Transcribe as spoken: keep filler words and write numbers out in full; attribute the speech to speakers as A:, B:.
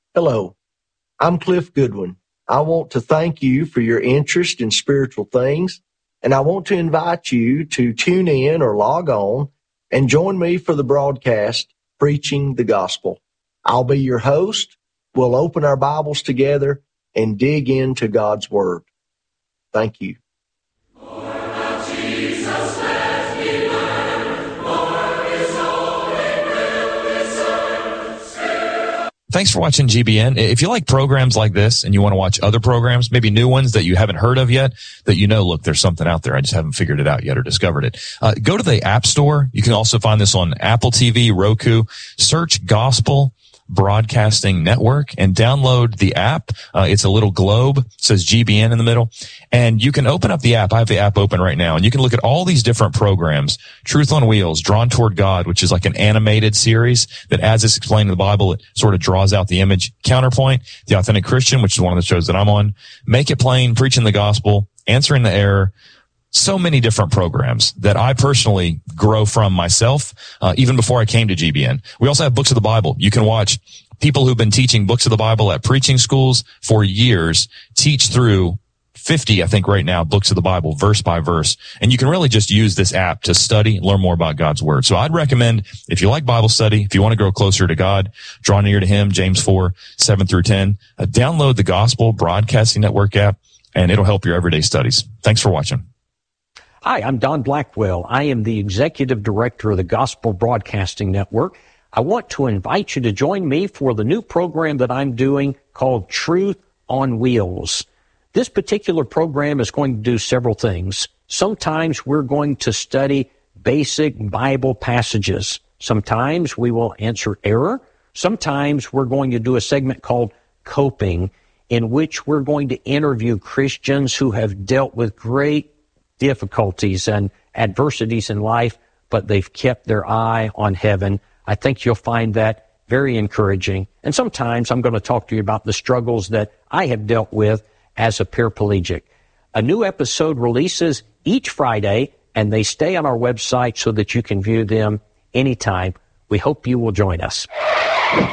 A: Hello, I'm Cliff Goodwin. I want to thank you for your interest in spiritual things, and I want to invite you to tune in or log on and join me for the broadcast, Preaching the Gospel. I'll be your host. We'll open our Bibles together and dig into God's Word. Thank you.
B: Thanks for watching G B N. If you like programs like this and you want to watch other programs, maybe new ones that you haven't heard of yet, that you know, look, there's something out there. I just haven't figured it out yet or discovered it. Uh, go to the App Store. You can also find this on Apple T V, Roku. Search Gospel Broadcasting Network and download the app. Uh, it's a little globe. It says G B N in the middle. And you can open up the app. I have the app open right now. And you can look at all these different programs. Truth on Wheels, Drawn Toward God, which is like an animated series that as it's explained in the Bible, it sort of draws out the image. Counterpoint, The Authentic Christian, which is one of the shows that I'm on. Make It Plain, Preaching the Gospel, Answering the Error. So many different programs that I personally grow from myself, uh, even before I came to G B N. We also have Books of the Bible. You can watch people who've been teaching Books of the Bible at preaching schools for years teach through fifty, I think right now, Books of the Bible, verse by verse. And you can really just use this app to study and learn more about God's Word. So I'd recommend, if you like Bible study, if you want to grow closer to God, draw near to Him, James four, seven through ten, uh, download the Gospel Broadcasting Network app, and it'll help your everyday studies. Thanks for watching.
C: Hi, I'm Don Blackwell. I am the Executive Director of the Gospel Broadcasting Network. I want to invite you to join me for the new program that I'm doing called Truth on Wheels. This particular program is going to do several things. Sometimes we're going to study basic Bible passages. Sometimes we will answer error. Sometimes we're going to do a segment called Coping, in which we're going to interview Christians who have dealt with great difficulties and adversities in life, but they've kept their eye on heaven. I think you'll find that very encouraging. And sometimes I'm going to talk to you about the struggles that I have dealt with as a paraplegic. A new episode releases each Friday, and they stay on our website so that you can view them anytime. We hope you will join us.